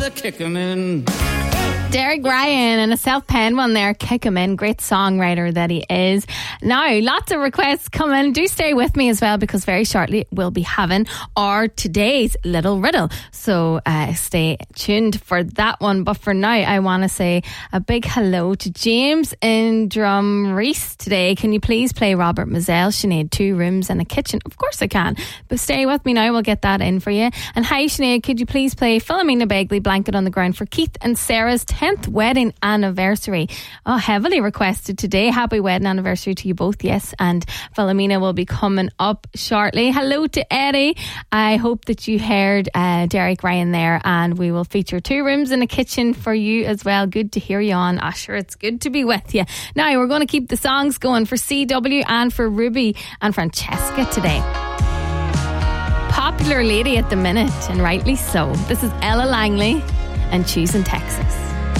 the kick 'em in. Derek Ryan, and a self-penned one there, Kick 'em In. Great songwriter that he is. Now, lots of requests coming. Do stay with me as well, because very shortly we'll be having our today's little riddle. So stay tuned for that one. But for now, I want to say a big hello to James in Drumreese today. Can you please play Robert Mazel, Sinead, 2 Rooms and a Kitchen? Of course I can. But stay with me now, we'll get that in for you. And hi Sinead, could you please play Philomena Begley, Blanket on the Ground, for Keith and Sarah's 10th wedding anniversary. Oh, heavily requested today. Happy wedding anniversary to you both, yes. And Philomena will be coming up shortly. Hello to Eddie. I hope that you heard Derek Ryan there, and we will feature 2 Rooms and a Kitchen for you as well. Good to hear you on. Sure, it's good to be with you. Now, we're going to keep the songs going for CW and for Ruby and Francesca today. Popular lady at the minute, and rightly so. This is Ella Langley and Choosing Texas.